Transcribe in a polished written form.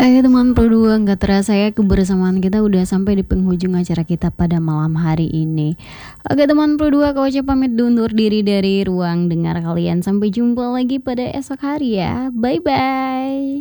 Teman berdua, nggak terasa ya kebersamaan kita udah sampai di penghujung acara kita pada malam hari ini. Oke teman berdua, kau ucap pamit undur diri dari ruang dengar kalian. Sampai jumpa lagi pada esok hari ya. Bye bye.